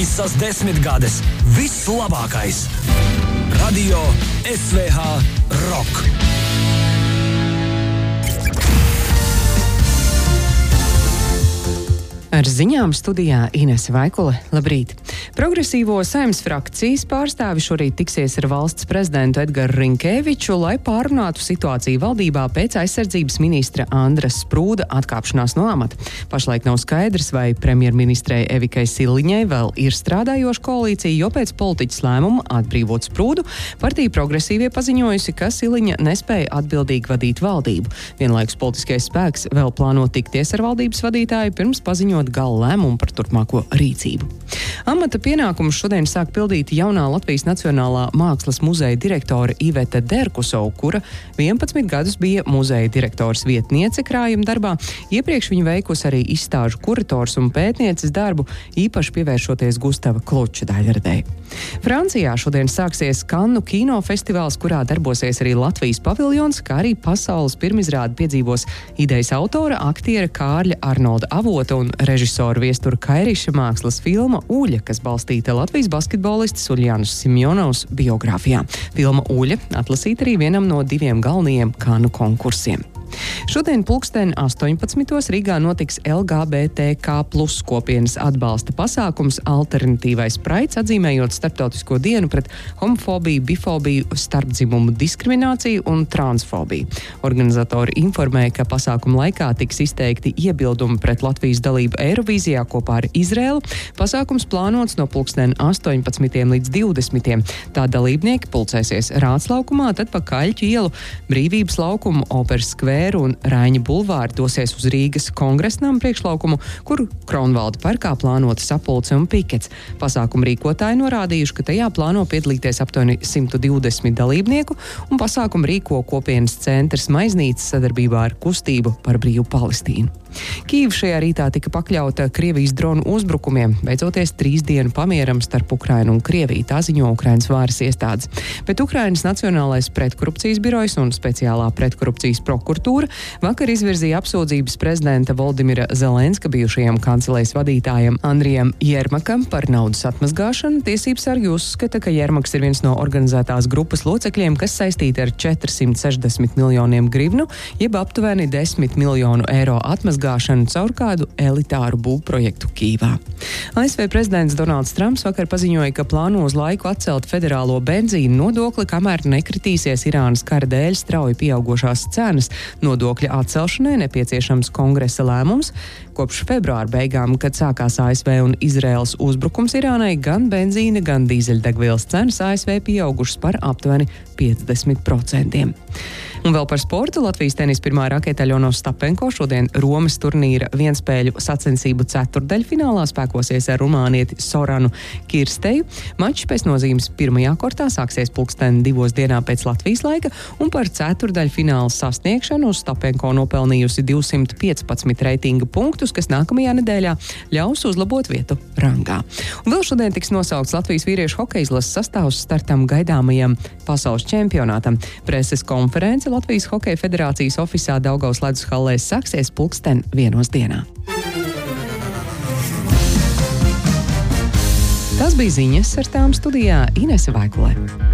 Visas 10 gades. Viss labākais. Radio SVH Rock. Ar ziņām studijā Inese Vaikule. Labrīt! Progresīvo Saeimas frakcijas pārstāvi šorīt tiksies ar valsts prezidentu Edgaru Rinkēviču, lai pārunātu situāciju valdībā pēc aizsardzības ministra Andras Sprūda atkāpšanās no amata. Pašlaik nav skaidrs, vai premjerministrei Evikai Siliņai vēl ir strādājoša koalīcija, jo pēc politiķas lēmuma atbrīvot Sprūdu partija Progresīvie paziņojusi, ka Siliņa nespēja atbildīgi vadīt valdību. Vienlaikus politiskais spēks vēl plāno tikties ar valdības vadītāju pirms paziņot gala lēmumu par turpmāko rīcību. Amata pienākumus šodien sāk pildīt jaunā Latvijas Nacionālā mākslas muzeja direktore Iveta Derkusova, kura 11 gadus bija muzeja direktores vietniece krājuma darbā. Iepriekš viņa veikusi arī izstāžu kurators un pētnieces darbu, īpaši pievēršoties Gustava Kluča daļradei. Francijā šodien sāksies Kannu kinofestivāls, kurā darbosies arī Latvijas paviljons, kā arī pasaules pirmizrādi piedzīvos idejas autora, aktiera Kārļa Arnolda Avota un režisora Viestura Kairiša mākslas filma Uļa, kas balstīta Latvijas basketbolistas Uļjanas Simjonovas biogrāfijā. Filma Uļa atlasīta arī vienam no 2 galvenajiem Kannu konkursiem. Šodien pulksten 18. Rīgā notiks LGBTK+ kopienas atbalsta pasākums Alternatīvais praids, atzīmējot starptautisko dienu pret homofobiju, bifobiju, starpdzimumu diskrimināciju un transfobiju. Organizatori informēja, ka pasākuma laikā tiks izteikti iebildumi pret Latvijas dalību Eirovīzijā kopā ar Izrēlu. Pasākums plānots no pulksten 18. līdz 20. Tā dalībnieki pulcēsies Rātslaukumā, tad pa Kaļķu ielu, Brīvības laukumu, Operas skvēru un Raiņa bulvāri dosies uz Rīgas Kongresnama priekšlaukumu, kur Kronvalda parkā plānota sapulce un pikets. Pasākumu rīkotāji norādījuši, ka tajā plāno piedalīties aptuveni 120 dalībnieku, un pasākumu rīko kopienas centrs Maiznīca sadarbībā ar Kustību par brīvu Palestīnu. Kīva šajā rītā tika pakļauta Krievijas dronu uzbrukumiem, beidzoties 3 dienu pamieram starp Ukrainu un Krieviju, tā ziņo Ukrainas varas iestādes. Bet Ukrainas Nacionālais pretkorupcijas birojs un speciālā pretkorupcijas prokuratūra vakar izvirzīja apsūdzības prezidenta Voldimira Zelenska bijušajam kancelējas vadītājam Andrijam Jermakam par naudas atmazgāšanu. Tiesības sargi uzskata, ka Jermaks ir viens no organizētās grupas locekļiem, kas saistīti ar 460 miljoniem grivnu, jeb aptuveni 10 miljonu eiro atmazgāšanu caur kādu elitāru būvprojektu Kīvā. ASV prezidents Donalds Trumps vakar paziņoja, ka plāno uz laiku atcelt federālo benzīnu nodokli, kamēr nekritīsies Irānas kara dēļ strauji pieaugošās cenas. Nodokļa atcelšanai nepieciešams kongresa lēmums. Kopš februāra beigām, kad sākās ASV un Izraēlas uzbrukums Irānai, gan benzīna, gan dīzeļdegvielas cenas ASV pieaugušas par aptuveni 50%. Un vēl par sportu. Latvijas tenisa pirmā rakete Aļona Ostapenko šodien Romas turnīra vienspēļu sacensību ceturtdaļfinālā spēkosies ar rumānieti Soranu Kirsteju. Mačs pēc nozīmes pirmajā kortā sāksies pulksten 2 dienā pēc Latvijas laika, un par ceturtdaļfināla sasniegšanu Ostapenko nopelnījusi 215 reitinga punktus, kas nākamajā nedēļā ļaus uzlabot vietu rangā. Un vēl šodien tiks nosaukts Latvijas vīriešu hokeja izlases sastāvs startam gaidāmajam pasaules čempionātam. Preses konference Latvijas Hokeja federācijas ofisā Daugavas ledus hallē sāksies pulksten 1 dienā. Tas bija ziņas, ar tām studijā Inese Vaikule.